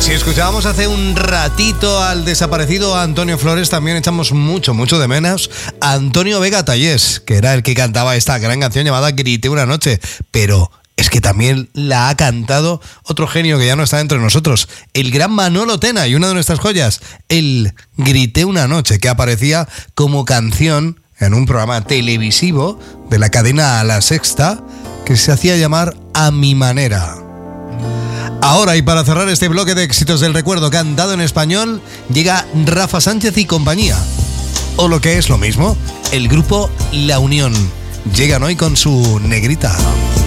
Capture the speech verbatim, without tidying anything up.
Si escuchábamos hace un ratito al desaparecido Antonio Flores, también echamos mucho, mucho de menos a Antonio Vega Tallés, que era el que cantaba esta gran canción llamada Grité una noche, pero es que también la ha cantado otro genio que ya no está entre nosotros, el gran Manolo Tena, y una de nuestras joyas, el Grité una noche, que aparecía como canción en un programa televisivo de la cadena La Sexta, que se hacía llamar A Mi Manera. Ahora, y para cerrar este bloque de éxitos del recuerdo cantado en español, llega Rafa Sánchez y compañía. O lo que es lo mismo, el grupo La Unión. Llegan hoy con su Negrita.